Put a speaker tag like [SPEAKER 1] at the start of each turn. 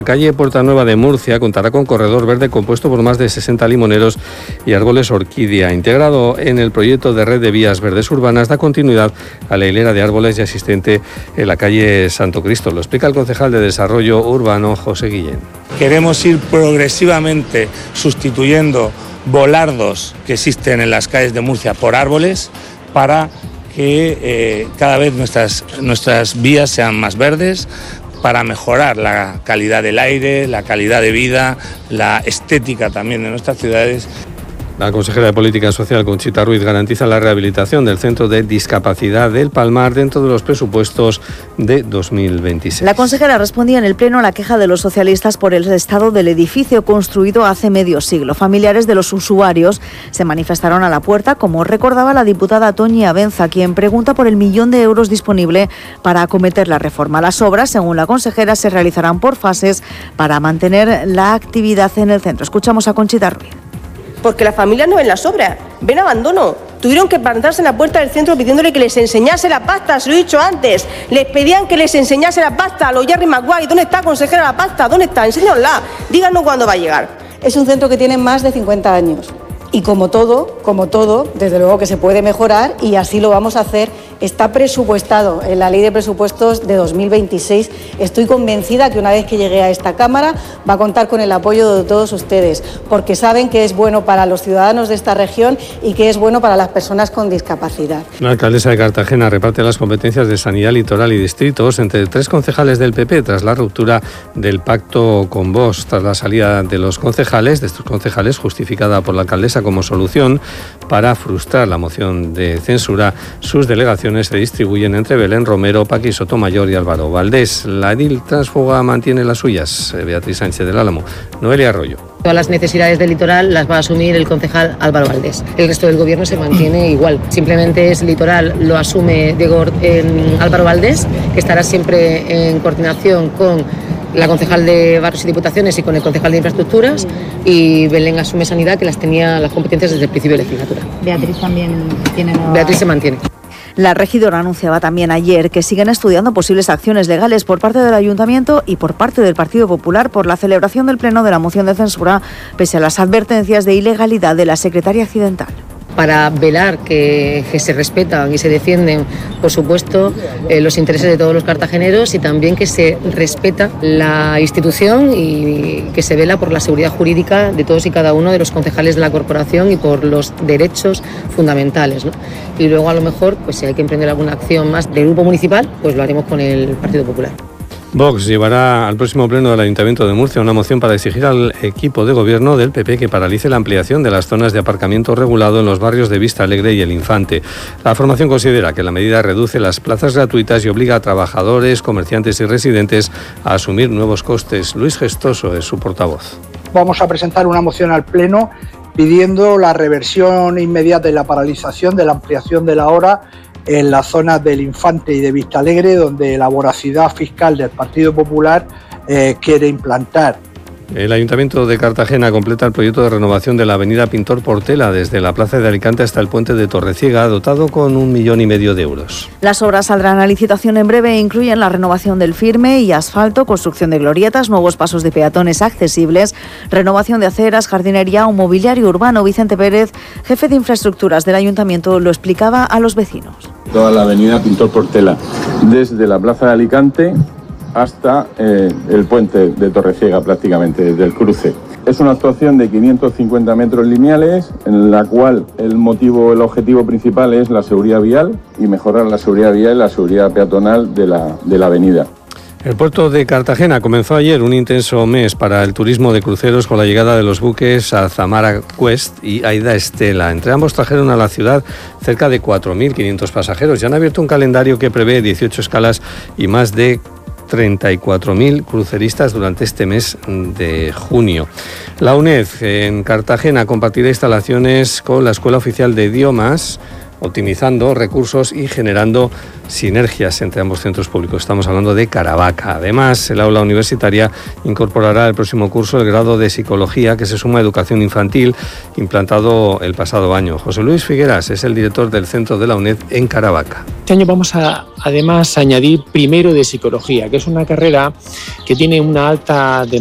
[SPEAKER 1] La calle Puerta Nueva de Murcia contará con corredor verde compuesto por más de 60 limoneros y árboles orquídea. Integrado en el proyecto de red de vías verdes urbanas, da continuidad a la hilera de árboles ya existente en la calle Santo Cristo. Lo explica el concejal de Desarrollo Urbano, José Guillén.
[SPEAKER 2] Queremos ir progresivamente sustituyendo volardos que existen en las calles de Murcia por árboles para que cada vez nuestras vías sean más verdes, para mejorar la calidad del aire, la calidad de vida, la estética también de nuestras ciudades.
[SPEAKER 1] La consejera de Política Social, Conchita Ruiz, garantiza la rehabilitación del Centro de Discapacidad del Palmar dentro de los presupuestos de 2026.
[SPEAKER 3] La consejera respondía en el Pleno a la queja de los socialistas por el estado del edificio construido hace medio siglo. Familiares de los usuarios se manifestaron a la puerta, como recordaba la diputada Toñi Abenza, quien pregunta por el 1 millón de euros disponible para acometer la reforma. Las obras, según la consejera, se realizarán por fases para mantener la actividad en el centro. Escuchamos a Conchita Ruiz.
[SPEAKER 4] Porque las familias no ven las obras, ven abandono. Tuvieron que plantarse en la puerta del centro pidiéndole que les enseñase la pasta, se lo he dicho antes. Les pedían que les enseñase la pasta a los Jerry Maguire. ¿Dónde está, consejera, la pasta? ¿Dónde está? Enséñanosla. Díganos cuándo va a llegar.
[SPEAKER 5] Es un centro que tiene más de 50 años. Y como todo, desde luego que se puede mejorar y así lo vamos a hacer. Está presupuestado en la Ley de Presupuestos de 2026. Estoy convencida que una vez que llegue a esta Cámara va a contar con el apoyo de todos ustedes, porque saben que es bueno para los ciudadanos de esta región y que es bueno para las personas con discapacidad.
[SPEAKER 1] La alcaldesa de Cartagena reparte las competencias de sanidad litoral y distritos entre 3 concejales del PP tras la ruptura del pacto con Vox. Tras la salida de estos concejales, justificada por la alcaldesa como solución para frustrar la moción de censura, sus delegaciones se distribuyen entre Belén Romero, Paqui Sotomayor y Álvaro Valdés. La edil tránsfuga mantiene las suyas, Beatriz Sánchez del Álamo. Noelia Arroyo.
[SPEAKER 6] Todas las necesidades del litoral las va a asumir el concejal Álvaro Valdés. El resto del gobierno se mantiene igual. Simplemente es litoral, lo asume Álvaro Valdés, que estará siempre en coordinación con la concejal de Barrios y Diputaciones y con el concejal de Infraestructuras, y Belén asume Sanidad, que las tenía las competencias desde el principio de legislatura.
[SPEAKER 7] Beatriz también tiene nueva...
[SPEAKER 6] Beatriz se mantiene.
[SPEAKER 3] La regidora anunciaba también ayer que siguen estudiando posibles acciones legales por parte del Ayuntamiento y por parte del Partido Popular por la celebración del Pleno de la moción de censura, pese a las advertencias de ilegalidad de la secretaria accidental.
[SPEAKER 6] Para velar que se respetan y se defienden, por supuesto, los intereses de todos los cartageneros, y también que se respeta la institución y que se vela por la seguridad jurídica de todos y cada uno de los concejales de la corporación y por los derechos fundamentales, ¿no? Y luego, a lo mejor, pues si hay que emprender alguna acción más del grupo municipal, pues lo haremos con el Partido Popular.
[SPEAKER 1] Vox llevará al próximo pleno del Ayuntamiento de Murcia una moción para exigir al equipo de gobierno del PP que paralice la ampliación de las zonas de aparcamiento regulado en los barrios de Vista Alegre y El Infante. La formación considera que la medida reduce las plazas gratuitas y obliga a trabajadores, comerciantes y residentes a asumir nuevos costes. Luis Gestoso es su portavoz.
[SPEAKER 8] Vamos a presentar una moción al Pleno pidiendo la reversión inmediata y la paralización de la ampliación de la hora en las zonas del Infante y de Vista Alegre, donde la voracidad fiscal del Partido Popular quiere implantar.
[SPEAKER 1] El Ayuntamiento de Cartagena completa el proyecto de renovación de la avenida Pintor Portela desde la Plaza de Alicante hasta el puente de Torreciega, dotado con 1,5 millones de euros.
[SPEAKER 3] Las obras saldrán a licitación en breve e incluyen la renovación del firme y asfalto, construcción de glorietas, nuevos pasos de peatones accesibles, renovación de aceras, jardinería o mobiliario urbano. Vicente Pérez, jefe de infraestructuras del Ayuntamiento, lo explicaba a los vecinos.
[SPEAKER 9] Toda la avenida Pintor Portela, desde la Plaza de Alicante hasta el puente de Torreciega, prácticamente desde el cruce. Es una actuación de 550 metros lineales, en la cual el objetivo principal es la seguridad vial y mejorar la seguridad vial y la seguridad peatonal de la avenida.
[SPEAKER 1] El puerto de Cartagena comenzó ayer un intenso mes para el turismo de cruceros con la llegada de los buques Azamara Quest y Aida Estela. Entre ambos trajeron a la ciudad cerca de 4.500 pasajeros y han abierto un calendario que prevé 18 escalas y más de 34.000 cruceristas durante este mes de junio. La UNED en Cartagena compartirá instalaciones con la Escuela Oficial de Idiomas optimizando recursos y generando sinergias entre ambos centros públicos. Estamos hablando de Caravaca. Además, el aula universitaria incorporará el próximo curso el grado de Psicología, que se suma a Educación Infantil, implantado el pasado año. José Luis Figueras es el director del centro de la UNED en Caravaca.
[SPEAKER 10] Este año vamos a, además, añadir primero de Psicología, que es una carrera que tiene una alta demanda